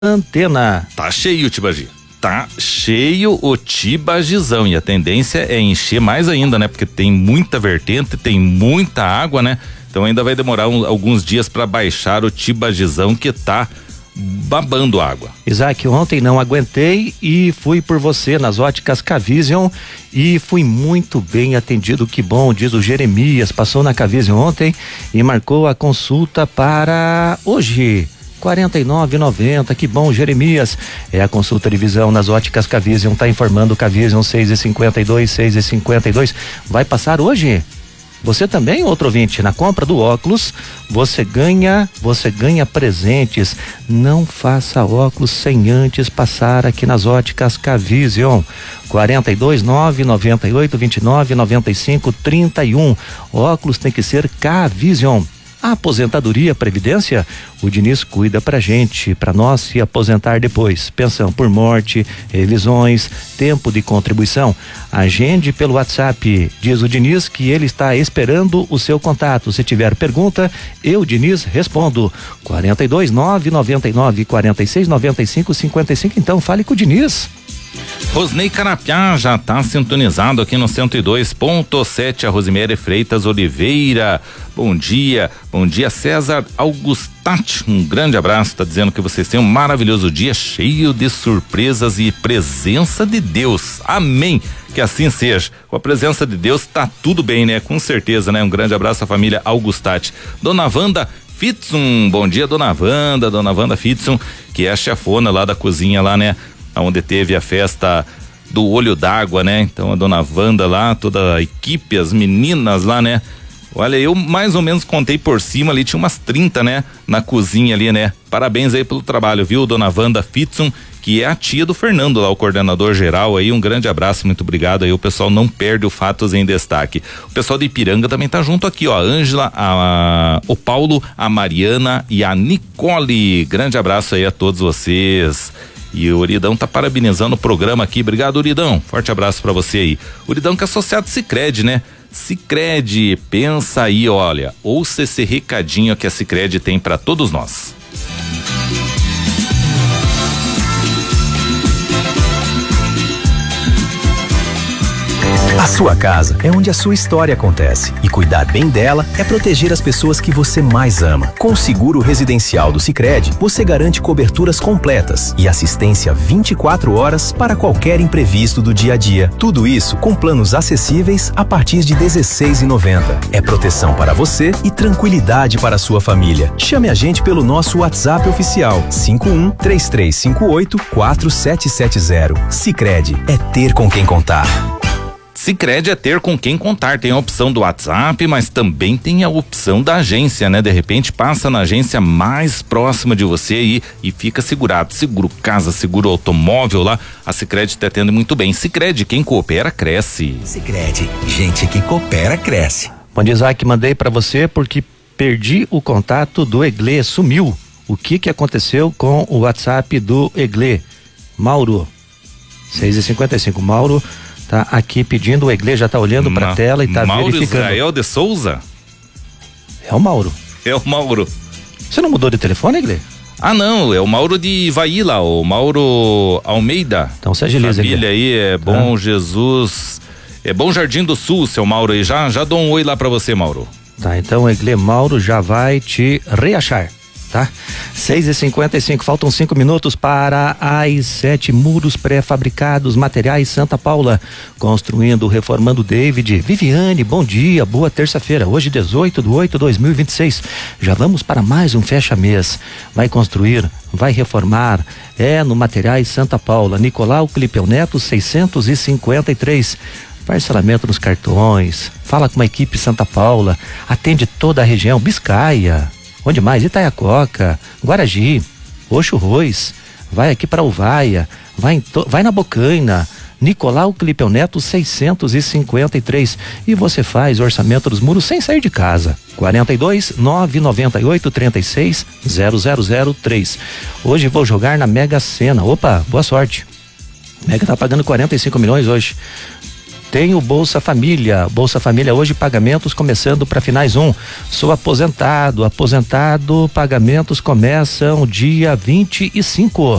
Antena. Tá cheio o Tibagi. Tá cheio o Tibagizão e a tendência é encher mais ainda, né? Porque tem muita vertente, tem muita água, né? Então ainda vai demorar alguns dias para baixar o Tibagizão que tá babando água. Isaac, ontem não aguentei e fui por você nas óticas Cavision e fui muito bem atendido, que bom, diz o Jeremias, passou na Cavision ontem e marcou a consulta para hoje. R$49,90, que bom, Jeremias. É a consulta de visão nas óticas Cavision, tá informando Cavision 6h52. Vai passar hoje? Você também, outro ouvinte, na compra do óculos, você ganha presentes. Não faça óculos sem antes passar aqui nas óticas Cavision. 429-9829-95-31. Óculos tem que ser Cavision. A aposentadoria, previdência, o Diniz cuida pra gente, pra nós se aposentar depois. Pensão por morte, revisões, tempo de contribuição. Agende pelo WhatsApp, diz o Diniz que ele está esperando o seu contato. Se tiver pergunta, eu, Diniz, respondo. 429-99-46-95-55. Então fale com o Diniz. Rosnei Carapiá já tá sintonizado aqui no 102.7, a Rosemary Freitas Oliveira. Bom dia César Augustati, um grande abraço, tá dizendo que vocês têm um maravilhoso dia cheio de surpresas e presença de Deus, amém, que assim seja, com a presença de Deus tá tudo bem, né, com certeza, né, um grande abraço à família Augustati. Dona Wanda Fitzum, bom dia Dona Wanda Fitzum, que é a chefona lá da cozinha lá, né, onde teve a festa do Olho d'Água, né? Então a Dona Wanda lá, toda a equipe, as meninas lá, né? Olha, eu mais ou menos contei por cima ali, tinha umas 30, né? Na cozinha ali, né? Parabéns aí pelo trabalho, viu? Dona Wanda Fitzum, que é a tia do Fernando lá, o coordenador geral aí, um grande abraço, muito obrigado aí, o pessoal não perde o Fatos em Destaque. O pessoal de Ipiranga também tá junto aqui, ó, a Ângela, o Paulo, a Mariana e a Nicole, grande abraço aí a todos vocês. E o Uridão tá parabenizando o programa aqui. Obrigado, Uridão. Forte abraço pra você aí. Uridão que é associado Sicredi, né? Sicredi, pensa aí, olha. Ouça esse recadinho que a Sicredi tem pra todos nós. A sua casa é onde a sua história acontece e cuidar bem dela é proteger as pessoas que você mais ama. Com o seguro residencial do Sicredi, você garante coberturas completas e assistência 24 horas para qualquer imprevisto do dia a dia. Tudo isso com planos acessíveis a partir de R$16,90. É proteção para você e tranquilidade para a sua família. Chame a gente pelo nosso WhatsApp oficial 51-3358-4770. Sicredi é ter com quem contar. Sicredi é ter com quem contar, tem a opção do WhatsApp, mas também tem a opção da agência, né? De repente passa na agência mais próxima de você aí e fica segurado, seguro casa, seguro automóvel lá, a Sicredi te atende muito bem. Sicredi, quem coopera cresce. Sicredi, gente que coopera cresce. Bom dia, Isaac, mandei pra você porque perdi o contato do Eglê, sumiu. O que aconteceu com o WhatsApp do Eglê? Mauro, 6h55, Mauro tá aqui pedindo, o Eglê já tá olhando pra tela e tá Mauro verificando. Israel de Souza? É o Mauro. É o Mauro. Você não mudou de telefone, Eglê? Ah, não, é o Mauro de Ivaí lá, o Mauro Almeida. Então você agiliza, família aí, é Bom Jesus, é Bom Jardim do Sul, seu Mauro aí, já dou um oi lá pra você, Mauro. Tá, então o Eglê Mauro já vai te reachar, tá? 6h55, faltam 5 minutos para as 7. Muros pré-fabricados, materiais Santa Paula, construindo, reformando. David, Viviane, bom dia, boa terça-feira, hoje 18/8/2026, já vamos para mais um fecha-mês. Vai construir, vai reformar, no Materiais Santa Paula. Nicolau Clipeu Neto 653, parcelamento nos cartões. Fala com a equipe Santa Paula, atende toda a região, Biscaia, onde mais? Itaiacoca, Guaragi, Oxo Rois, vai aqui para Uvaia, vai na Bocaina. Nicolau Clipeu Neto 653, e você faz o orçamento dos muros sem sair de casa. 42-998-36-0003. Hoje vou jogar na Mega Sena. Opa, boa sorte. Mega tá pagando 45 milhões hoje. tem o Bolsa Família. Bolsa Família hoje, pagamentos começando para finais 1. Sou aposentado, pagamentos começam dia 25.